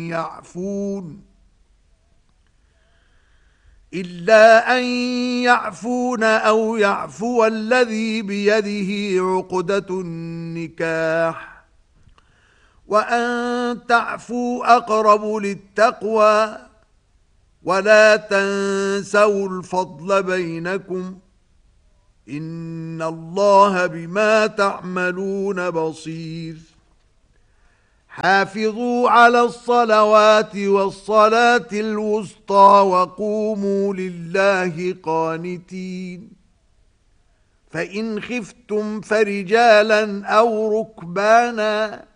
يعفون إلا أن يعفون أو يعفو الذي بيده عقدة النكاح وأن تعفوا أقرب للتقوى ولا تنسوا الفضل بينكم إن الله بما تعملون بصير حافظوا على الصلوات والصلاة الوسطى وقوموا لله قانتين فإن خفتم فرجالا أو ركبانا